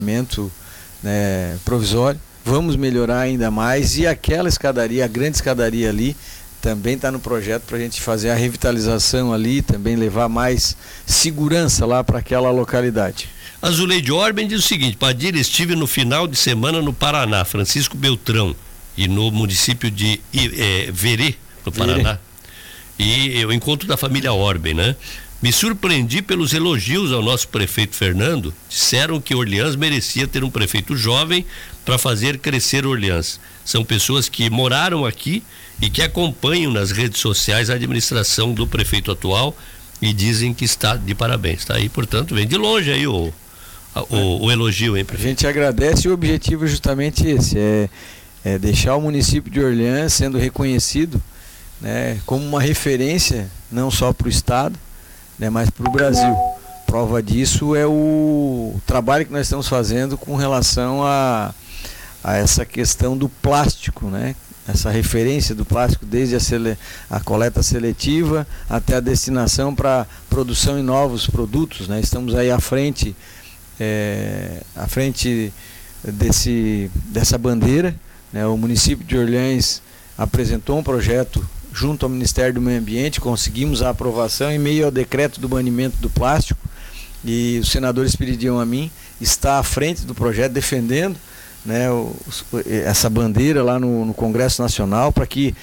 né, provisório. Vamos melhorar ainda mais, e aquela escadaria, a grande escadaria ali, também está no projeto para a gente fazer a revitalização ali, também levar mais segurança lá para aquela localidade. A Zuleide Orben diz o seguinte: Padilha, estive no final de semana no Paraná, Francisco Beltrão, e no município de Verê, no Paraná, e o encontro da família Orben, né? Me surpreendi pelos elogios ao nosso prefeito Fernando. Disseram que Orleans merecia ter um prefeito jovem para fazer crescer Orleans. São pessoas que moraram aqui e que acompanham nas redes sociais a administração do prefeito atual e dizem que está de parabéns. Tá aí, portanto, vem de longe aí o elogio, hein, prefeito? A gente agradece, e o objetivo é justamente esse, é deixar o município de Orleans sendo reconhecido, né, como uma referência, não só para o estado, né, mas para o Brasil. Prova disso é o trabalho que nós estamos fazendo com relação a essa questão do plástico, né? Essa referência do plástico, desde a coleta seletiva até a destinação para produção em novos produtos, né? Estamos aí à frente dessa bandeira, né? O município de Orleans apresentou um projeto junto ao Ministério do Meio Ambiente, conseguimos a aprovação em meio ao decreto do banimento do plástico, e o senador Espiridião Amin está à frente do projeto, defendendo, né, essa bandeira lá no Congresso Nacional, para que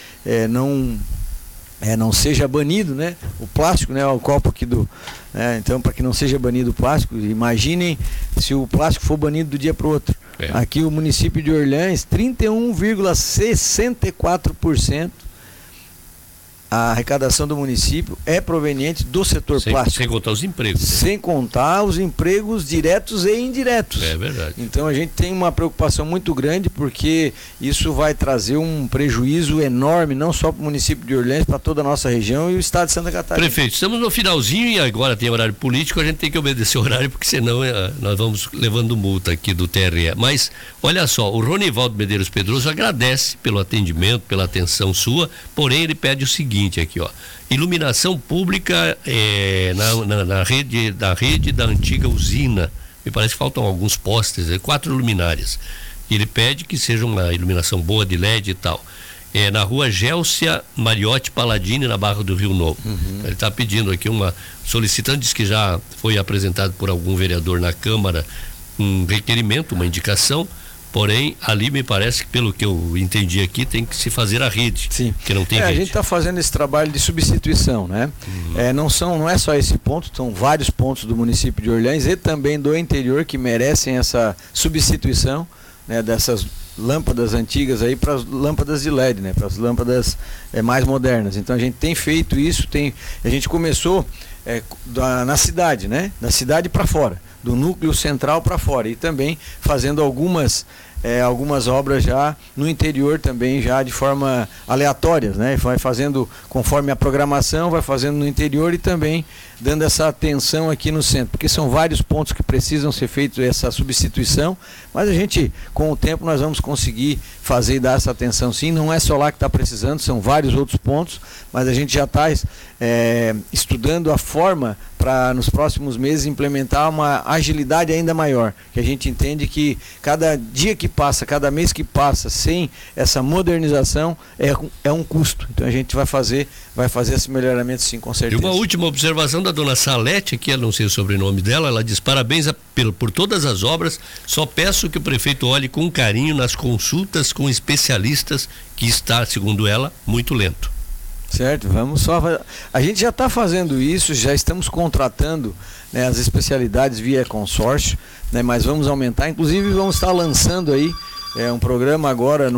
não seja banido, né, o plástico, né, o copo aqui então, para que não seja banido o plástico. Imaginem se o plástico for banido do dia para o outro. Aqui o município de Orleans, 31,64% a arrecadação do município é proveniente do setor plástico. Sem contar os empregos. Sem contar os empregos diretos e indiretos. É verdade. Então a gente tem uma preocupação muito grande, porque isso vai trazer um prejuízo enorme, não só para o município de Orleans, para toda a nossa região e o estado de Santa Catarina. Prefeito, estamos no finalzinho e agora tem horário político, a gente tem que obedecer o horário, porque senão nós vamos levando multa aqui do TRE. Mas, olha só, o Ronivaldo Medeiros Pedroso agradece pelo atendimento, pela atenção sua, porém ele pede o seguinte aqui, ó: iluminação pública na rede da antiga usina. Me parece que faltam alguns postes, 4 luminárias. E ele pede que seja uma iluminação boa de LED e tal. Na rua Gélcia Mariotti Palladini, na Barra do Rio Novo. Ele está pedindo aqui solicitando, diz que já foi apresentado por algum vereador na Câmara um requerimento, uma indicação. Porém, ali me parece que, pelo que eu entendi aqui, tem que se fazer a rede. Sim. Que não tem rede. A gente está fazendo esse trabalho de substituição, né? Não é só esse ponto, são vários pontos do município de Orleans e também do interior que merecem essa substituição, né, dessas lâmpadas antigas aí para as lâmpadas de LED, né, para as lâmpadas mais modernas. Então a gente tem feito isso, a gente começou na cidade, né? Da cidade para fora, do núcleo central para fora, e também fazendo algumas obras já no interior também, já de forma aleatória, né? Vai fazendo conforme a programação, vai fazendo no interior e também dando essa atenção aqui no centro, porque são vários pontos que precisam ser feitos essa substituição, mas a gente, com o tempo, nós vamos conseguir fazer e dar essa atenção sim. Não é só lá que está precisando, são vários outros pontos, mas a gente já está estudando a forma para nos próximos meses implementar uma agilidade ainda maior, que a gente entende que cada dia que passa, cada mês que passa sem essa modernização é um custo. Então a gente vai fazer esse melhoramento sim, com certeza. E uma última observação da dona Salete, que eu não sei o sobrenome dela, ela diz: parabéns por todas as obras, só peço que o prefeito olhe com carinho nas consultas com especialistas, que está, segundo ela, muito lento. Certo, a gente já está fazendo isso, já estamos contratando, né, as especialidades via consórcio, né, mas vamos aumentar, inclusive vamos estar lançando aí um programa agora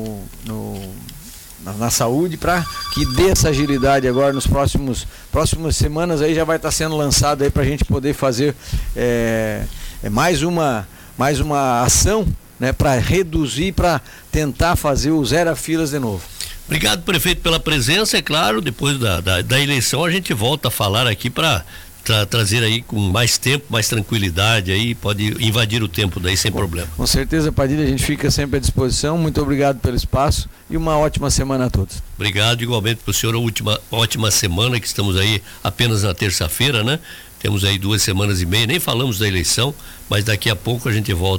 na saúde, para que dê essa agilidade agora nos próximas semanas. Aí já vai estar sendo lançado aí para a gente poder fazer mais uma ação, né, para reduzir, para tentar fazer o zero filas de novo. Obrigado, prefeito, pela presença. É claro, depois da eleição a gente volta a falar aqui para trazer aí com mais tempo, mais tranquilidade, aí pode invadir o tempo daí sem problema. Com certeza, Padilha, a gente fica sempre à disposição. Muito obrigado pelo espaço e uma ótima semana a todos. Obrigado, igualmente para o senhor. Ótima semana, que estamos aí apenas na terça-feira, né? Temos aí 2 semanas e meia, nem falamos da eleição, mas daqui a pouco a gente volta